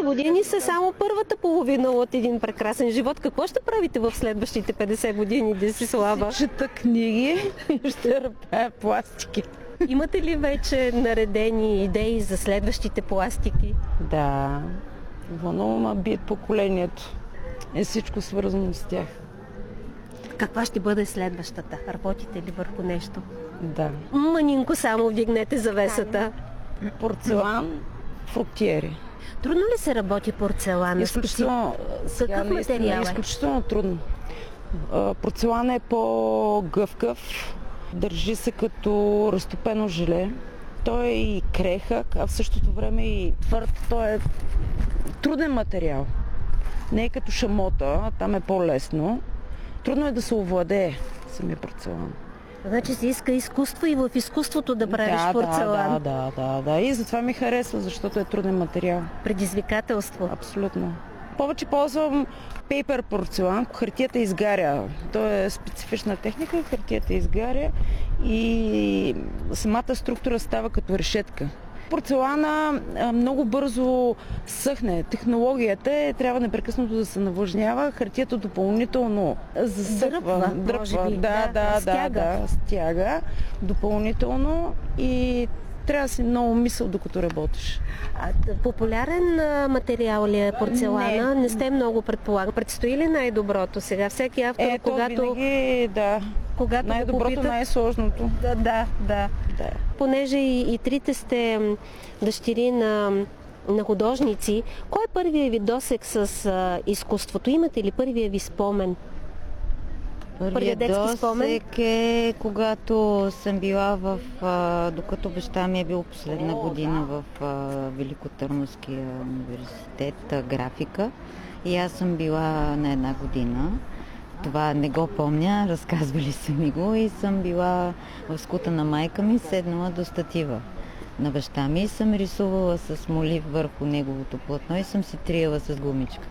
50 години са само първата половина от един прекрасен живот. Какво ще правите в следващите 50 години, Десислава? Ще чета книги и ще ръпая пластики. Имате ли вече наредени идеи за следващите пластики? Да, вълнува би поколението. Е всичко свързано с тях. Каква ще бъде следващата? Работите ли върху нещо? Да. Манинко, само вдигнете завесата. Порцелан, фруктиери. Трудно ли се работи порцелана? Изключително, Какъв материал е? Изключително трудно. Порцелан е по-гъвкав, държи се като разтопено желе. Той е и крехък, а в същото време и твърд. Той е труден материал. Не е като шамота, там е по-лесно. Трудно е да се овладее самия порцелан. Значи се иска изкуство и в изкуството да правиш порцелан. Да. И затова ми харесва, защото е труден материал. Предизвикателство. Абсолютно. Повече ползвам пейпер порцелан. Хартията изгаря. То е специфична техника. Хартията изгаря и самата структура става като решетка. Порцелана много бързо съхне. Технологията е, трябва непрекъснато да се навлажнява. Хартията допълнително засъхва. Дръпва. Стяга допълнително и трябва да си много мисъл, докато работиш. Популярен материал ли е порцелана? Не сте много, предполагам. Предстои ли най-доброто сега? Всеки автор, винаги, когато най-доброто, най-сложното. Да. Понеже и трите сте дъщери на художници, кой е първият ви досег с изкуството? Имате ли първия ви спомен? Първият досег е когато съм била докато баща ми е бил последна година в Великотърновския университет графика и аз съм била на една година. Това не го помня, разказвали са ми го и съм била в скута на майка ми, седнала до статива на баща ми и съм рисувала с молив върху неговото платно и съм се триела с гумичка.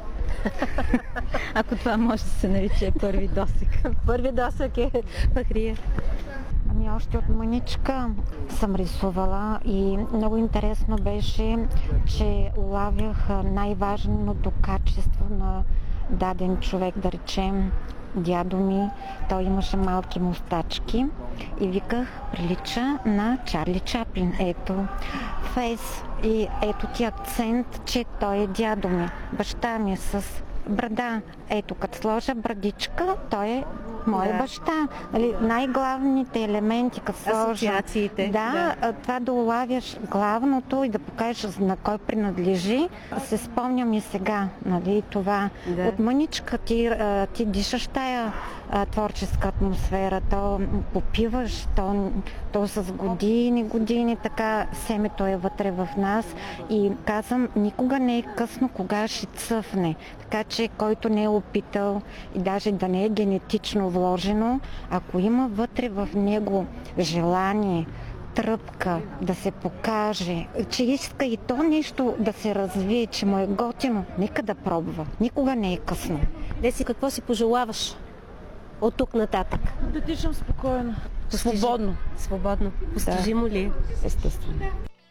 Ако това може да се нарича първи досег. Първи досег е Фахрия. Ами още от мъничка съм рисувала и много интересно беше, че улавях най-важното качество на даден човек, да речем дядо ми. Той имаше малки мустачки и виках, прилича на Чарли Чаплин. Ето фейс и ето ти акцент, че той е дядо ми. Баща ми е с брада. Ето, като сложа брадичка, той е моя баща. Най-главните елементи, като сложа... Асоциациите. Да, това да улавяш главното и да покажеш на кой принадлежи. Се спомням и сега, нали, това. Да. От мъничка ти дишаш тая творческа атмосфера, то попиваш, то с години, така семето е вътре в нас и казвам, никога не е късно, кога ще цъфне. Така че който не е опитал и даже да не е генетично вложено, ако има вътре в него желание, тръпка, да се покаже, че иска и то нещо да се развие, че му е готино, нека да пробва. Никога не е късно. Деси, какво си пожелаваш от тук нататък? Да дишам спокойно. Свободно. Постижимо ли? Естествено.